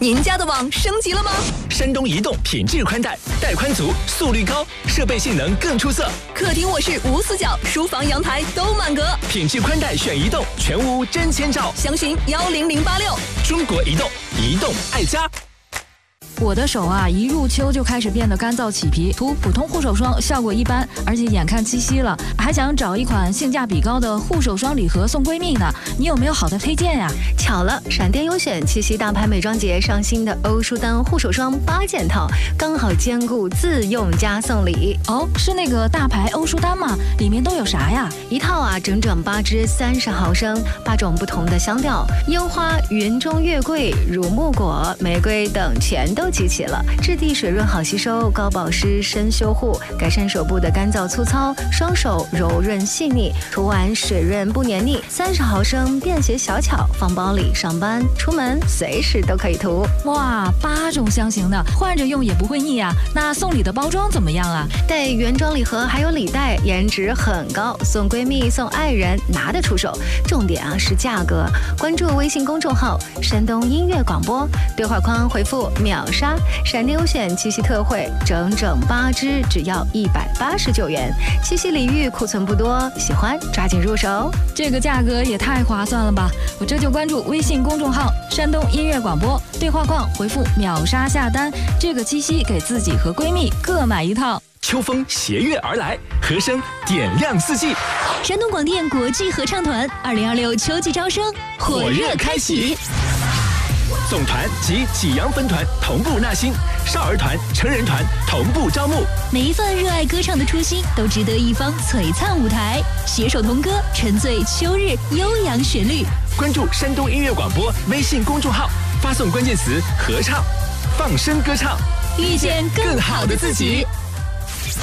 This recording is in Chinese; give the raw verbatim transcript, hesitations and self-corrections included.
您家的网升级了吗？ 山东移动品质宽带，带宽足，速率高，设备性能更出色。 客厅卧室无死角，书房阳台都满格。 品质宽带选移动，全屋真千兆。 详询幺零零八六。 中国移动，移动爱家。 我的手啊，一入秋就开始变得干燥起皮，涂普通护手霜效果一般，而且眼看七夕了，还想找一款性价比高的护手霜礼盒送闺蜜呢。你有没有好的推荐呀？ 巧了，闪电优选七夕大牌美妆节上新的欧舒丹护手霜八件套，刚好兼顾自用加送礼。 哦，是那个大牌欧舒丹吗？里面都有啥呀？ 一套啊，整整八支，三十毫升，八种不同的香调，樱花、云中月桂、乳木果、玫瑰等全都集齐了，质地水润好吸收，高保湿深修护，改善手部的干燥粗糙，双手柔润细腻，涂完水润不黏腻。三十毫升便携小巧，放包里，上班出门随时都可以涂。 哇，八种香型的，换着用也不会腻啊。那送礼的包装怎么样啊？ 带原装礼盒还有礼袋，颜值很高，送闺蜜送爱人拿得出手。重点啊是价格，关注微信公众号山东音乐广播，对话框回复秒杀。闪电优选七夕特惠，整整八支，只要一百八十九元。七夕礼遇库存不多，喜欢抓紧入手。 这个价格也太划算了吧！我这就关注微信公众号山东音乐广播，对话框回复秒杀下单。这个七夕给自己和闺蜜各买一套。 秋风携月而来，和声点亮四季。 山东广电国际合唱团二零二六秋季招生火热开启。 总团及济阳分团同步纳新，少儿团、成人团同步招募。 每一份热爱歌唱的初心，都值得一方璀璨舞台。携手同歌，沉醉秋日悠扬旋律。 关注山东音乐广播微信公众号，发送关键词“合唱”，放声歌唱， 遇见更好的自己。